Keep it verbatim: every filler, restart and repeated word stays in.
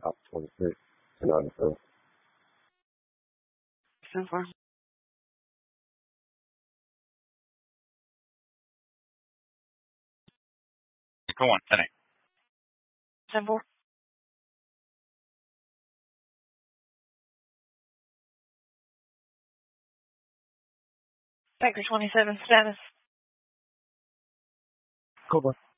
top twenty-six. None, so. So far. Go on, ten eight. ten four. Factor twenty-seven status. Cobra.